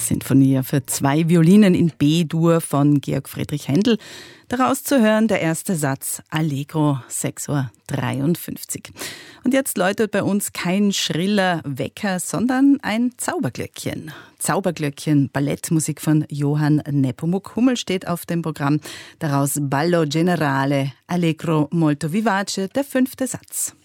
Sinfonie für 2 Violinen in B-Dur von Georg Friedrich Händel. Daraus zu hören der erste Satz Allegro, 6:53 Uhr. Und jetzt läutet bei uns kein schriller Wecker, sondern ein Zauberglöckchen. Zauberglöckchen, Ballettmusik von Johann Nepomuk Hummel steht auf dem Programm. Daraus Ballo Generale, Allegro molto vivace, der 5. Satz.